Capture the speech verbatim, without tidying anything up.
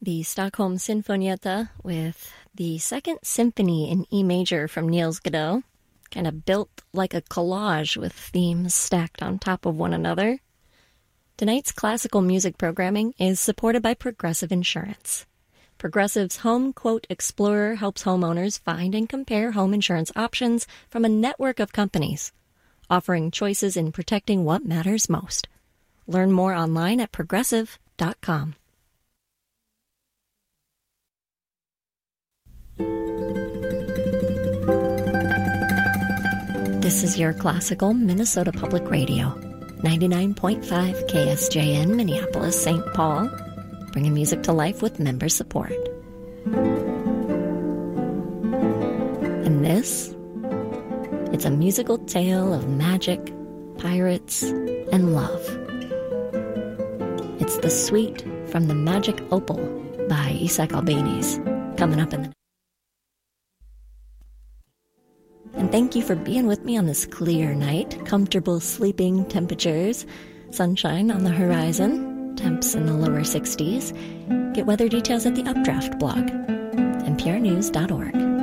the Stockholm Sinfonietta with the Second Symphony in E major from Niels Godot, kind of built like a collage with themes stacked on top of one another. Tonight's classical music programming is supported by Progressive Insurance. Progressive's Home Quote Explorer helps homeowners find and compare home insurance options from a network of companies, offering choices in protecting what matters most. Learn more online at progressive dot com. This is your classical Minnesota Public Radio, ninety-nine point five K S J N, Minneapolis, Saint Paul, bringing music to life with member support. And this, it's a musical tale of magic, pirates, and love. It's The Suite from the Magic Opal by Isaac Albeniz, coming up in the... And thank you for being with me on this clear night. Comfortable sleeping temperatures, sunshine on the horizon, temps in the lower sixties. Get weather details at the Updraft blog, N P R news dot org.